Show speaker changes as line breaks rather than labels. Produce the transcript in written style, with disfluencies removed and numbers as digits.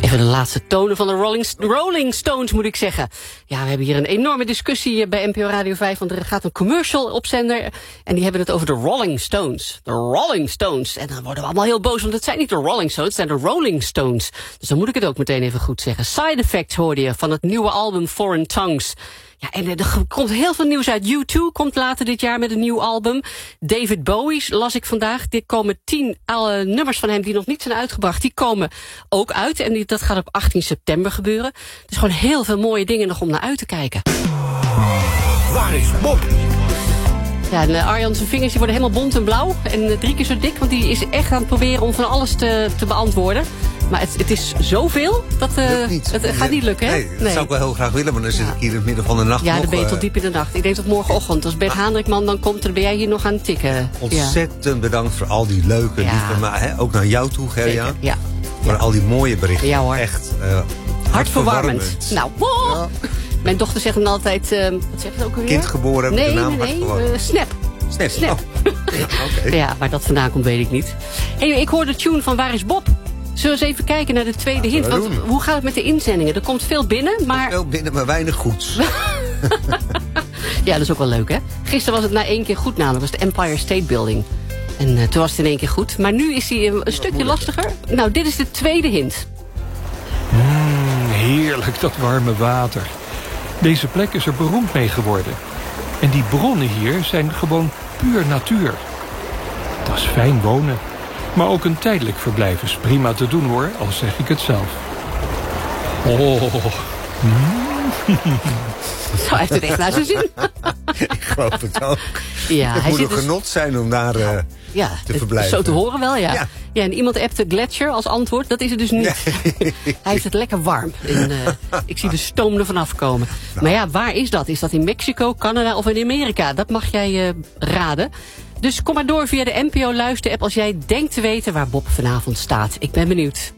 Even de laatste tonen van de Rolling Stones, moet ik zeggen. Ja, we hebben hier een enorme discussie bij NPO Radio 5... want er gaat een commercial op zender... en die hebben het over de Rolling Stones. De Rolling Stones. En dan worden we allemaal heel boos, want het zijn niet de Rolling Stones... het zijn de Rolling Stones. Dus dan moet ik het ook meteen even goed zeggen. Side Effects hoorde je van het nieuwe album Foreign Tongues... Ja, en er komt heel veel nieuws uit. U2 komt later dit jaar met een nieuw album. David Bowie las ik vandaag. Dit komen 10 nummers van hem die nog niet zijn uitgebracht. Die komen ook uit. En dat gaat op 18 september gebeuren. Dus gewoon heel veel mooie dingen nog om naar uit te kijken.
Waar is Bob?
Ja, en Arjan zijn vingers die worden helemaal bont en blauw. En 3 keer zo dik, want die is echt aan het proberen om van alles te beantwoorden. Maar het is zoveel, dat het gaat niet lukken, hè?
Nee, dat zou ik wel heel graag willen, maar dan zit ik hier in het midden van de nacht.
Ja, dan ben je tot diep in de nacht. Ik denk dat morgenochtend, als Bert Haandrikman dan komt... dan ben jij hier nog aan het tikken.
Ontzettend bedankt voor al die leuke, lieve... maar ook naar jou toe, Gerja.
Ja.
Voor al die mooie berichten.
Ja hoor.
Echt
hartverwarmend. Nou, ja. Mijn dochter zegt dan altijd... wat zegt het ook alweer?
Kind geboren met de naam hartverwarmend.
Snap.
Oh. Ja, okay.
Ja, waar dat vandaan komt, weet ik niet. Hey, ik hoor de tune van Waar is Bob? Zullen we eens even kijken naar de tweede hint? Want hoe gaat het met de inzendingen? Er komt veel binnen, maar...
Veel binnen, maar weinig goeds.
Ja, dat is ook wel leuk, hè? Gisteren was het na 1 keer goed namelijk. Dat was de Empire State Building. En toen was het in 1 keer goed. Maar nu is hij een stukje lastiger. Nou, dit is de tweede hint.
Heerlijk, dat warme water. Deze plek is er beroemd mee geworden. En die bronnen hier zijn gewoon puur natuur. Dat is fijn wonen. Maar ook een tijdelijk verblijf is prima te doen, hoor, al zeg ik het zelf. Oh.
Zo, hij heeft het echt naar zijn zin.
Ik geloof het ook.
Ja,
het moet een genot zijn om daar te verblijven.
Zo te horen wel, ja. Ja, en iemand appte Gletscher als antwoord. Dat is het dus niet. Hij heeft het lekker warm. En, ik zie de stoom er vanaf komen. Nou. Maar ja, waar is dat? Is dat in Mexico, Canada of in Amerika? Dat mag jij raden. Dus kom maar door via de NPO Luister-app als jij denkt te weten waar Bob vanavond staat. Ik ben benieuwd.